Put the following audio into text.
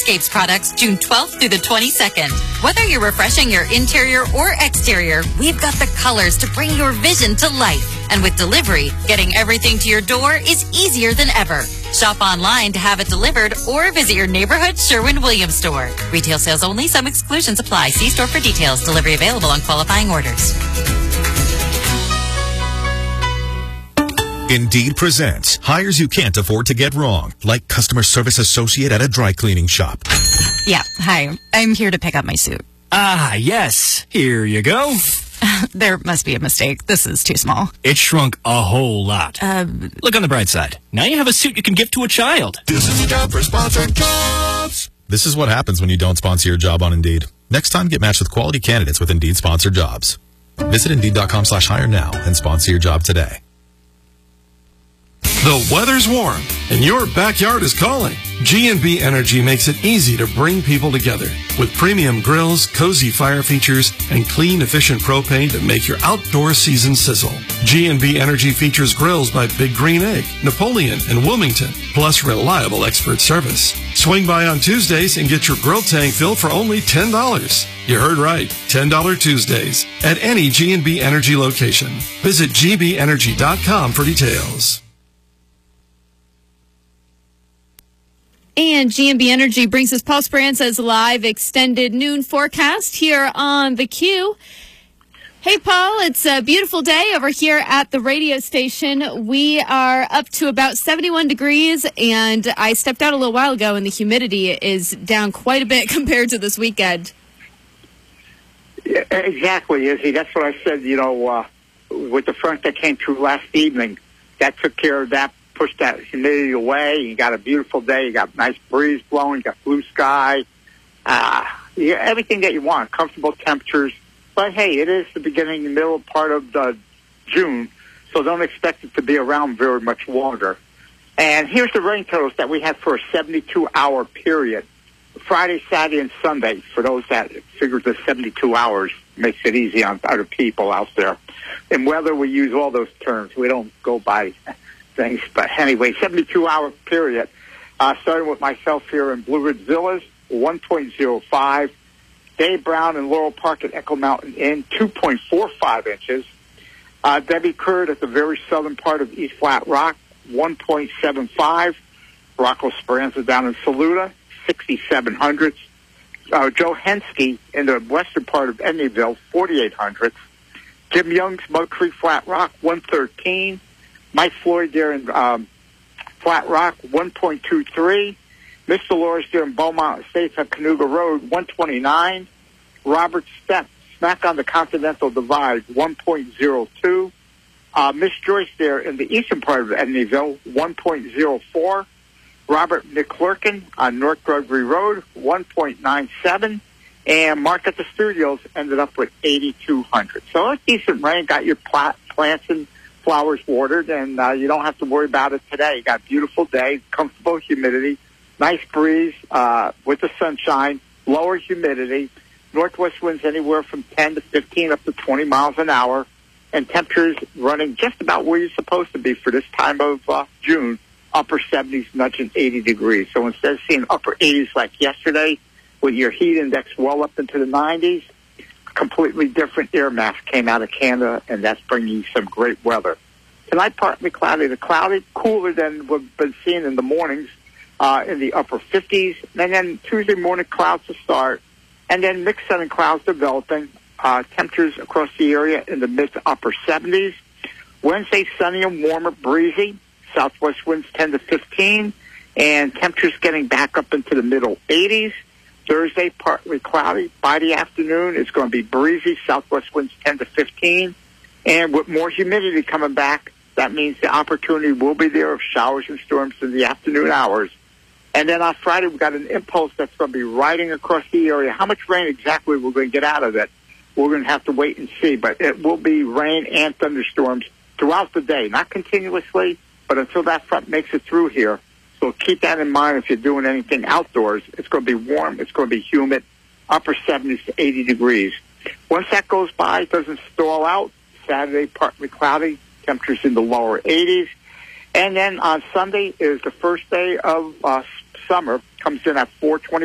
Aquascapes products June 12th through the 22nd. Whether you're refreshing your interior or exterior, we've got the colors to bring your vision to life. And with delivery, getting everything to your door is easier than ever. Shop online to have it delivered or visit your neighborhood Sherwin-Williams store. Retail sales only. Some exclusions apply. See store for details. Delivery available on qualifying orders. Indeed presents hires you can't afford to get wrong, like customer service associate at a dry cleaning shop. Yeah, hi. I'm here to pick up my suit. Ah, yes. Here you go. There must be a mistake. This is too small. It shrunk a whole lot. Look on the bright side. Now you have a suit you can give to a child. This is the job for sponsored jobs. This is what happens when you don't sponsor your job on Indeed. Next time, get matched with quality candidates with Indeed sponsored jobs. Visit Indeed.com/hire now and sponsor your job today. The weather's warm and your backyard is calling. G&B Energy makes it easy to bring people together with premium grills, cozy fire features, and clean, efficient propane to make your outdoor season sizzle. G&B Energy features grills by Big Green Egg, Napoleon, and Wilmington, plus reliable expert service. Swing by on Tuesdays and get your grill tank filled for only $10. You heard right, $10 Tuesdays at any G&B Energy location. Visit gbenergy.com for details. And G&B Energy brings us Paul Speranza's live extended noon forecast here on The Q. Hey, Paul, it's a beautiful day over here at the radio station. We are up to about 71 degrees, and I stepped out a little while ago, and the humidity is down quite a bit compared to this weekend. Yeah, exactly, Izzy. That's what I said, with the front that came through last evening. That took care of that. Pushed that humidity away. You got a beautiful day. You got nice breeze blowing. You got blue sky. Everything that you want. Comfortable temperatures. But, hey, it is the beginning, the middle part of June, so don't expect it to be around very much longer. And here's the rain totals that we had for a 72-hour period. Friday, Saturday, and Sunday. For those that figure the 72 hours makes it easy on other people out there. In weather, we use all those terms. We don't go by things. But anyway, 72-hour period. Starting with myself here in Blue Ridge Villas, 1.05. Dave Brown in Laurel Park at Echo Mountain Inn, 2.45 inches. Debbie Curd at the very southern part of East Flat Rock, 1.75. Rocco Speranza down in Saluda, 67 hundredths. Joe Henske in the western part of Edneyville, 48 hundredths. Jim Young's Mud Creek Flat Rock, 113. Mike Floyd there in Flat Rock, 1.23. Miss Dolores there in Beaumont Estates on Canoga Road, 129. Robert Stepp, smack on the Continental Divide, 1.02. Miss Joyce there in the eastern part of Edneyville, 1.04. Robert McClurkin on North Gregory Road, 1.97. And Mark at the Studios ended up with 8,200. So a decent rain, got your plants and flowers watered, and you don't have to worry about it today. You got a beautiful day, comfortable humidity, nice breeze with the sunshine, lower humidity, northwest winds anywhere from 10 to 15 up to 20 miles an hour, and temperatures running just about where you're supposed to be for this time of June, upper 70s, nudging 80 degrees. So instead of seeing upper 80s like yesterday with your heat index well up into the 90s, completely different air mass came out of Canada, and that's bringing you some great weather. Tonight, partly cloudy to cloudy, cooler than we've been seeing in the mornings in the upper 50s. And then Tuesday morning, clouds to start, and then mixed sun and clouds developing. Temperatures across the area in the mid to upper 70s. Wednesday, sunny and warmer, breezy. Southwest winds 10 to 15, and temperatures getting back up into the middle 80s. Thursday, partly cloudy. By the afternoon, it's going to be breezy. Southwest winds 10 to 15. And with more humidity coming back, that means the opportunity will be there of showers and storms in the afternoon hours. And then on Friday, we've got an impulse that's going to be riding across the area. How much rain exactly we're going to get out of it, we're going to have to wait and see. But it will be rain and thunderstorms throughout the day. Not continuously, but until that front makes it through here. So keep that in mind if you're doing anything outdoors. It's going to be warm. It's going to be humid, upper 70s to 80 degrees. Once that goes by, it doesn't stall out. Saturday, partly cloudy, temperatures in the lower 80s. And then on Sunday is the first day of summer, comes in at 4:20.